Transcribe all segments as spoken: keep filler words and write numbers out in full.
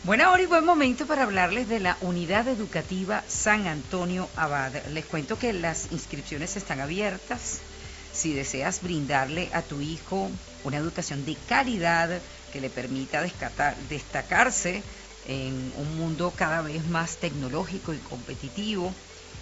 Buena hora y buen momento para hablarles de la Unidad Educativa San Antonio Abad. Les cuento que las inscripciones están abiertas. Si deseas brindarle a tu hijo una educación de calidad que le permita descatar, destacarse en un mundo cada vez más tecnológico y competitivo,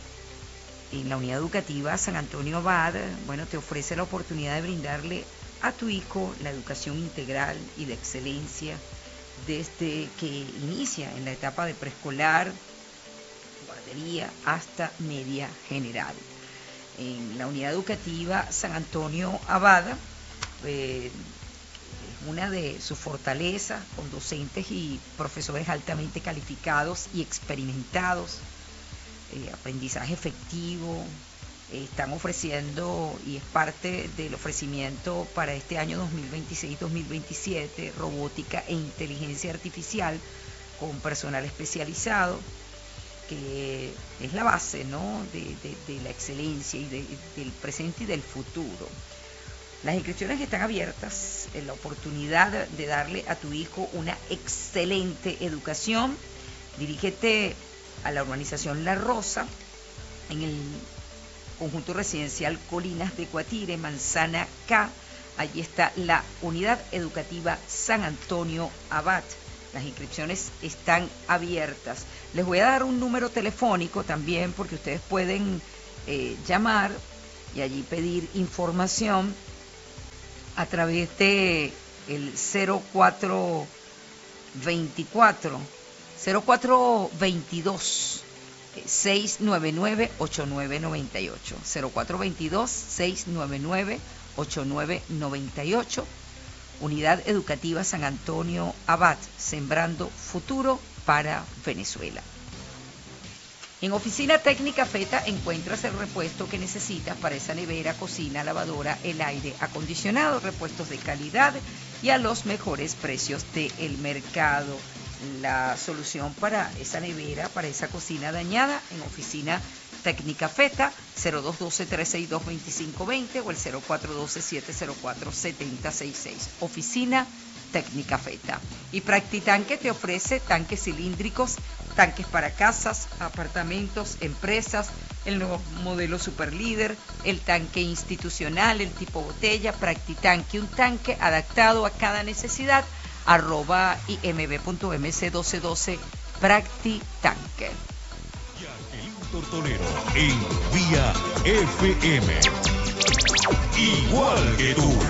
en la Unidad Educativa San Antonio Abad, bueno, te ofrece la oportunidad de brindarle a tu hijo la educación integral y de excelencia desde que inicia en la etapa de preescolar, guardería, hasta media general. En la Unidad Educativa San Antonio Abad, eh, una de sus fortalezas, con docentes y profesores altamente calificados y experimentados, eh, aprendizaje efectivo, eh, están ofreciendo, y es parte del ofrecimiento para este año dos mil veintiséis dos mil veintisiete, robótica e inteligencia artificial con personal especializado, que es la base, ¿no?, de, de, de la excelencia y de, del presente y del futuro. Las inscripciones están abiertas, en la oportunidad de darle a tu hijo una excelente educación. Dirígete a la urbanización La Rosa, en el conjunto residencial Colinas de Guatire, Manzana K. Allí está la Unidad Educativa San Antonio Abad. Las inscripciones están abiertas. Les voy a dar un número telefónico también, porque ustedes pueden eh, llamar y allí pedir información a través de el cero cuatro veinticuatro, cero cuatro veintidós, seis nueve nueve, ocho nueve nueve ocho, cero cuatro veintidós, seis nueve nueve, ocho nueve nueve ocho. Unidad Educativa San Antonio Abad, sembrando futuro para Venezuela. En Oficina Técnica Feta encuentras el repuesto que necesitas para esa nevera, cocina, lavadora, el aire acondicionado, repuestos de calidad y a los mejores precios del mercado. La solución para esa nevera, para esa cocina dañada, en Oficina Técnica Feta, cero dos uno dos, tres seis dos, dos cinco dos cero o el cero cuatro uno dos, siete cero cuatro, siete cero seis seis. Oficina Técnica Feta. Y Practitanque te ofrece tanques cilíndricos, tanques para casas, apartamentos, empresas, el nuevo modelo Superlíder, el tanque institucional, el tipo botella. Practitanque, un tanque adaptado a cada necesidad. Arroba imb.mc doce doce Practitanque. Jacqueline Tortolero en Vía F M. Igual que tú.